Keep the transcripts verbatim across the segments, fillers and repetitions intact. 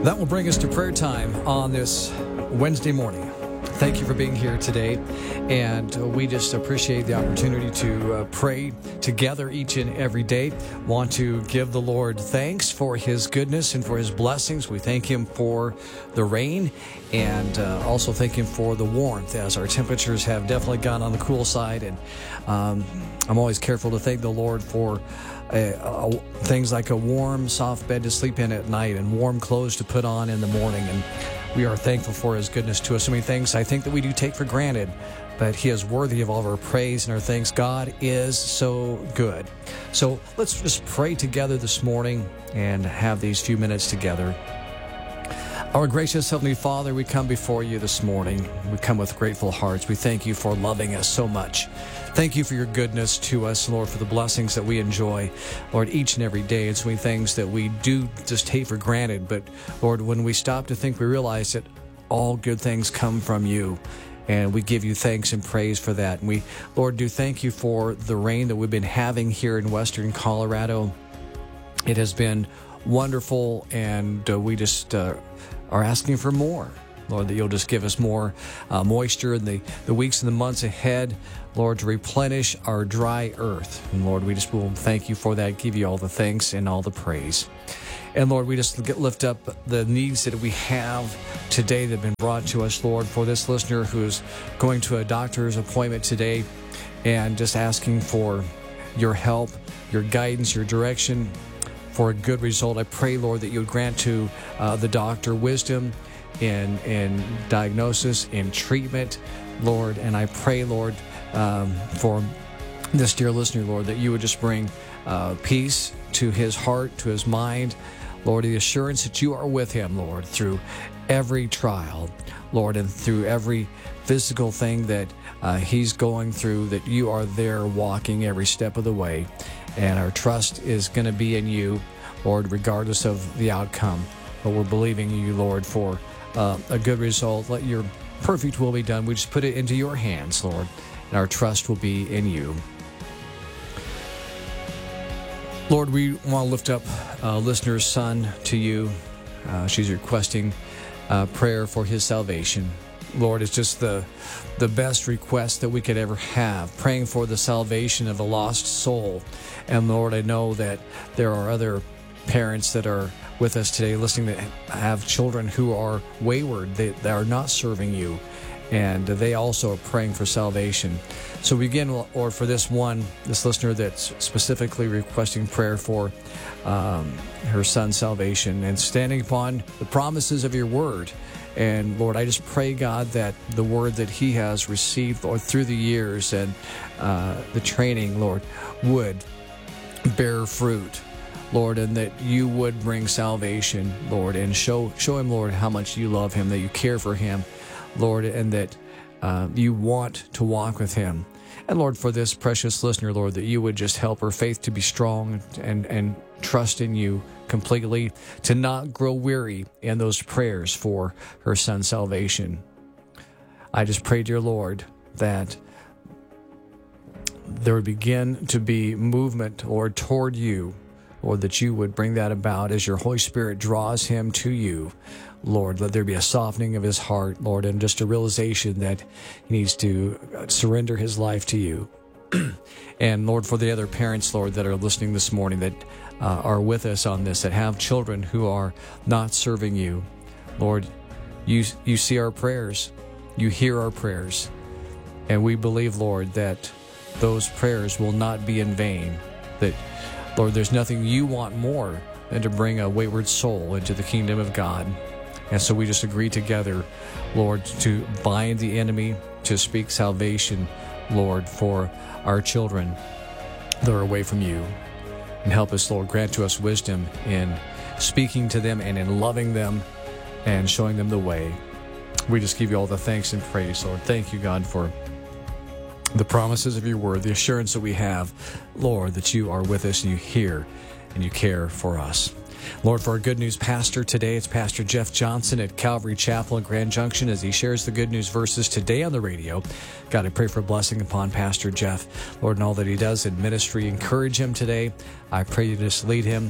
That will bring us to prayer time on this Wednesday morning. Thank you for being here today, and we just appreciate the opportunity to uh, pray together each and every day. Want to give the Lord thanks for His goodness and for His blessings. We thank Him for the rain, and uh, also thank Him for the warmth, as our temperatures have definitely gone on the cool side. And um, I'm always careful to thank the Lord for Uh, uh, things like a warm, soft bed to sleep in at night and warm clothes to put on in the morning. And we are thankful for His goodness to us. So many things I think that we do take for granted, but He is worthy of all of our praise and our thanks. God is so good. So let's just pray together this morning and have these few minutes together. Our gracious Heavenly Father, we come before You this morning. We come with grateful hearts. We thank You for loving us so much. Thank You for Your goodness to us, Lord, for the blessings that we enjoy, Lord, each and every day. And so many things that we do just take for granted. But, Lord, when we stop to think, we realize that all good things come from You. And we give You thanks and praise for that. And we, Lord, do thank You for the rain that we've been having here in western Colorado. It has been wonderful, and uh, we just uh, are asking for more. Lord, that You'll just give us more uh, moisture in the, the weeks and the months ahead, Lord, to replenish our dry earth. And Lord, we just will thank You for that, give You all the thanks and all the praise. And Lord, we just lift up the needs that we have today that have been brought to us, Lord, for this listener who is going to a doctor's appointment today and just asking for Your help, Your guidance, Your direction for a good result. I pray, Lord, that You would grant to uh, the doctor wisdom in in diagnosis, in treatment, Lord. And I pray, Lord, um, for this dear listener, Lord, that You would just bring uh, peace to his heart, to his mind, Lord, the assurance that You are with him, Lord, through every trial, Lord, and through every physical thing that uh, he's going through, that You are there walking every step of the way. And our trust is going to be in You, Lord, regardless of the outcome. But we're believing You, Lord, for uh, a good result. Let Your perfect will be done. We just put it into Your hands, Lord, and our trust will be in You. Lord, we want to lift up uh, listener's son to You. Uh, she's requesting uh, prayer for his salvation. Lord, it's just the the best request that we could ever have, praying for the salvation of a lost soul. And Lord, I know that there are other parents that are with us today listening that have children who are wayward, they, they are not serving You, and they also are praying for salvation. So we begin, Lord, for this one, this listener that's specifically requesting prayer for um, her son's salvation and standing upon the promises of Your word. And Lord, I just pray, God, that the word that he has received, Lord, through the years and uh, the training, Lord, would bear fruit, Lord, and that You would bring salvation, Lord, and show show him, Lord, how much You love him, that You care for him, Lord, and that uh, You want to walk with him. And Lord, for this precious listener, Lord, that You would just help her faith to be strong and, and trust in You completely, to not grow weary in those prayers for her son's salvation. I just pray, dear Lord, that there would begin to be movement, Lord, toward You, Lord, that You would bring that about as Your Holy Spirit draws him to You. Lord, let there be a softening of his heart, Lord, and just a realization that he needs to surrender his life to You. And Lord, for the other parents, Lord, that are listening this morning, that uh, are with us on this, that have children who are not serving You, Lord, you, you see our prayers. You hear our prayers. And we believe, Lord, that those prayers will not be in vain. That, Lord, there's nothing You want more than to bring a wayward soul into the kingdom of God. And so we just agree together, Lord, to bind the enemy, to speak salvation, Lord, for our children that are away from You. And help us, Lord, grant to us wisdom in speaking to them and in loving them and showing them the way. We just give You all the thanks and praise, Lord. Thank You, God, for the promises of Your word, the assurance that we have, Lord, that You are with us and You hear and You care for us. Lord, for our Good News Pastor today, it's Pastor Jeff Johnson at Calvary Chapel in Grand Junction as he shares the Good News verses today on the radio. God, I pray for a blessing upon Pastor Jeff, Lord, and all that he does in ministry. Encourage him today. I pray You just lead him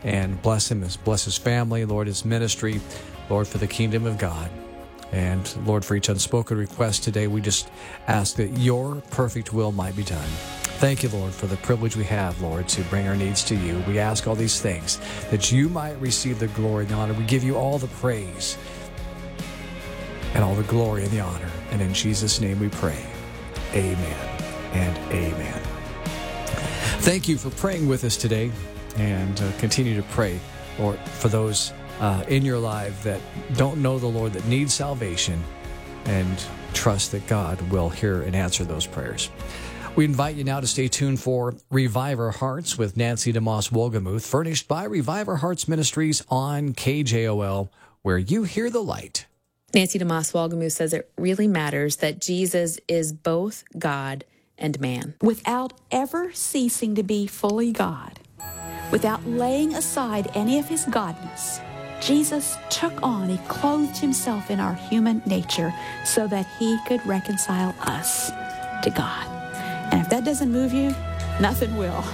and bless him, bless his family, Lord, his ministry, Lord, for the kingdom of God. And Lord, for each unspoken request today, we just ask that your perfect will might be done. Thank you, Lord, for the privilege we have, Lord, to bring our needs to you. We ask all these things that you might receive the glory and the honor. We give you all the praise and all the glory and the honor. And in Jesus' name we pray. Amen and amen. Thank you for praying with us today, and uh, continue to pray, Lord, for those uh, in your life that don't know the Lord, that need salvation, and trust that God will hear and answer those prayers. We invite you now to stay tuned for Revive Our Hearts with Nancy DeMoss Wolgemuth, furnished by Revive Our Hearts Ministries on K J O L, where you hear the light. Nancy DeMoss Wolgemuth says it really matters that Jesus is both God and man. Without ever ceasing to be fully God, without laying aside any of his godness, Jesus took on, he clothed himself in our human nature so that he could reconcile us to God. And if that doesn't move you, nothing will.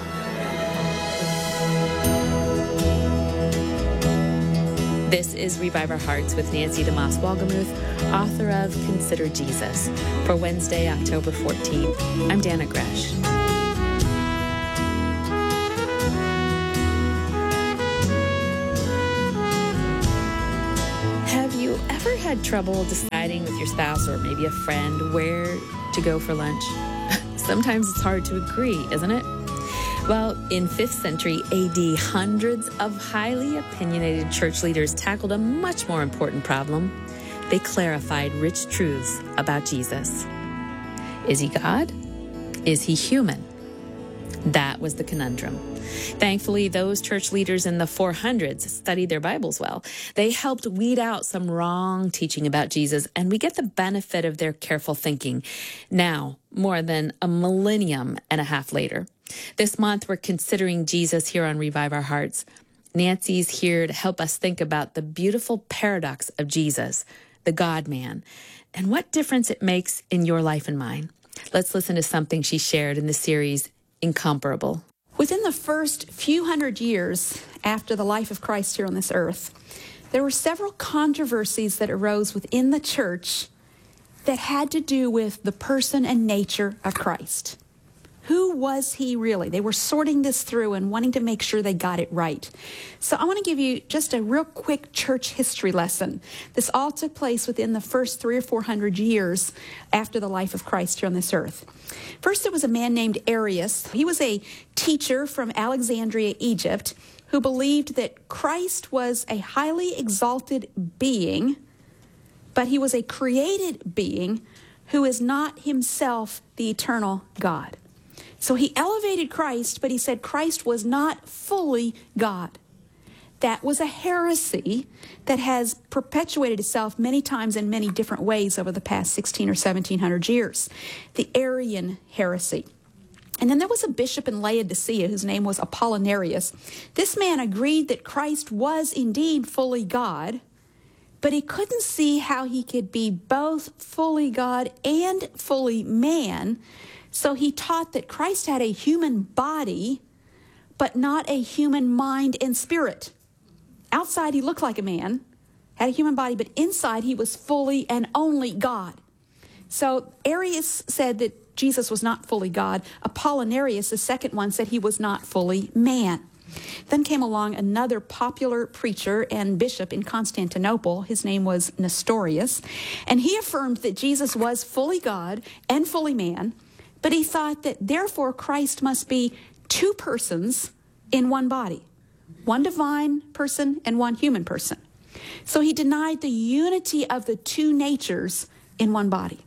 This is Revive Our Hearts with Nancy DeMoss Wolgemuth, author of Consider Jesus, for Wednesday, October fourteenth. I'm Dana Gresh. Have you ever had trouble deciding with your spouse or maybe a friend where to go for lunch? Sometimes it's hard to agree, isn't it? Well, in fifth century A D, hundreds of highly opinionated church leaders tackled a much more important problem. They clarified rich truths about Jesus. Is he God? Is he human? That was the conundrum. Thankfully, those church leaders in the four hundreds studied their Bibles well. They helped weed out some wrong teaching about Jesus, and we get the benefit of their careful thinking now, more than a millennium and a half later. This month, we're considering Jesus here on Revive Our Hearts. Nancy's here to help us think about the beautiful paradox of Jesus, the God-man, and what difference it makes in your life and mine. Let's listen to something she shared in the series, Incomparable. Within the first few hundred years after the life of Christ here on this earth, there were several controversies that arose within the church that had to do with the person and nature of Christ. Who was he really? They were sorting this through and wanting to make sure they got it right. So I want to give you just a real quick church history lesson. This all took place within the first three or four hundred years after the life of Christ here on this earth. First, there was a man named Arius. He was a teacher from Alexandria, Egypt, who believed that Christ was a highly exalted being, but he was a created being who is not himself the eternal God. So he elevated Christ, but he said Christ was not fully God. That was a heresy that has perpetuated itself many times in many different ways over the past sixteen or seventeen hundred years. The Arian heresy. And then there was a bishop in Laodicea whose name was Apollinarius. This man agreed that Christ was indeed fully God, but he couldn't see how he could be both fully God and fully man. So he taught that Christ had a human body, but not a human mind and spirit. Outside, he looked like a man, had a human body, but inside, he was fully and only God. So Arius said that Jesus was not fully God. Apollinarius, the second one, said he was not fully man. Then came along another popular preacher and bishop in Constantinople. His name was Nestorius, and he affirmed that Jesus was fully God and fully man, but he thought that therefore Christ must be two persons in one body, one divine person and one human person. So he denied the unity of the two natures in one body.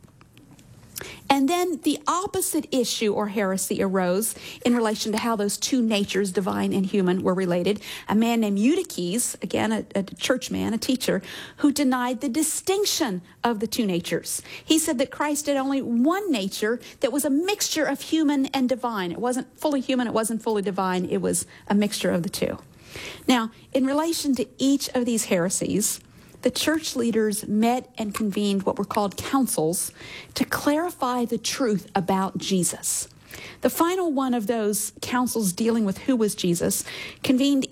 And then the opposite issue or heresy arose in relation to how those two natures, divine and human, were related. A man named Eutyches, again a, a churchman, a teacher, who denied the distinction of the two natures. He said that Christ had only one nature that was a mixture of human and divine. It wasn't fully human, it wasn't fully divine, it was a mixture of the two. Now, in relation to each of these heresies, the church leaders met and convened what were called councils to clarify the truth about Jesus. The final one of those councils dealing with who was Jesus convened in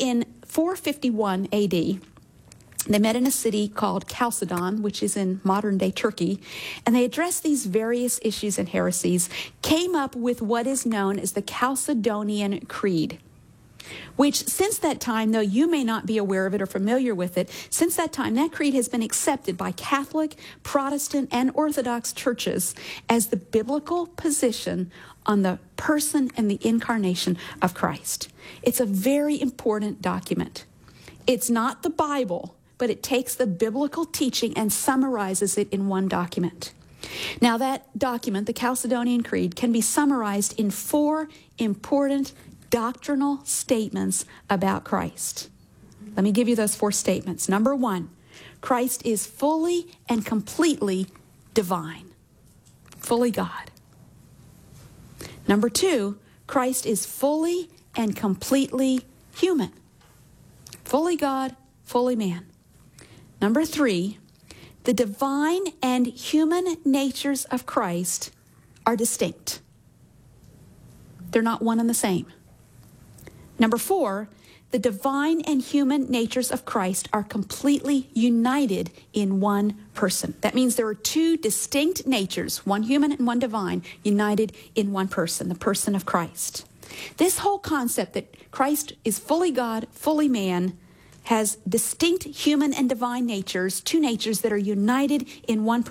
four fifty-one A D, they met in a city called Chalcedon, which is in modern-day Turkey, and they addressed these various issues and heresies, came up with what is known as the Chalcedonian Creed, which since that time, though you may not be aware of it or familiar with it, since that time, that creed has been accepted by Catholic, Protestant, and Orthodox churches as the biblical position on the person and the incarnation of Christ. It's a very important document. It's not the Bible, but it takes the biblical teaching and summarizes it in one document. Now, that document, the Chalcedonian Creed, can be summarized in four important doctrinal statements about Christ. Let me give you those four statements. Number one, Christ is fully and completely divine, fully God. Number two, Christ is fully and completely human, fully God, fully man. Number three, the divine and human natures of Christ are distinct. They're not one and the same. Number four, the divine and human natures of Christ are completely united in one person. That means there are two distinct natures, one human and one divine, united in one person, the person of Christ. This whole concept that Christ is fully God, fully man, has distinct human and divine natures, two natures that are united in one person.